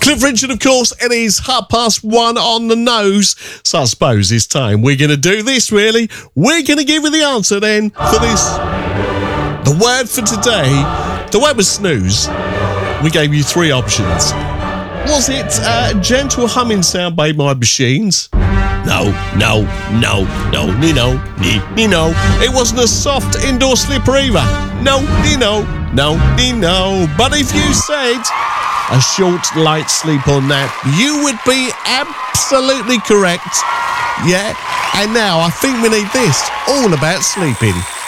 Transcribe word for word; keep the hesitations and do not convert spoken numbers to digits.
Cliff Richard, of course, it is half past one on the nose. So I suppose it's time we're going to do this, really. We're going to give you the answer then for this. The word for today, the word was snooze. We gave you three options. Was it a gentle humming sound by my machines? No, no, no, no, ni no, ni, ni no. It wasn't a soft indoor slipper either. No, ni no, no, ni no. But if you said a short, light sleep on that, you would be absolutely correct. Yeah, and now I think we need this, all about sleeping.